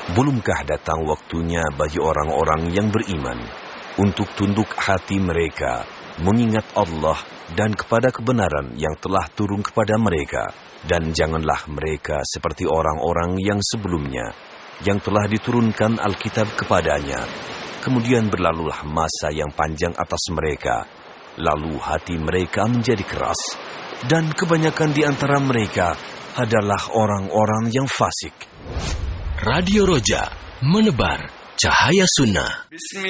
Belumkah datang waktunya bagi orang-orang yang beriman untuk tunduk hati mereka, mengingat Allah dan kepada kebenaran yang telah turun kepada mereka. Dan janganlah mereka seperti orang-orang yang sebelumnya, yang telah diturunkan Alkitab kepadanya. Kemudian berlalulah masa yang panjang atas mereka, lalu hati mereka menjadi keras, dan kebanyakan di antara mereka adalah orang-orang yang fasik. Radio Roja, menebar cahaya sunnah.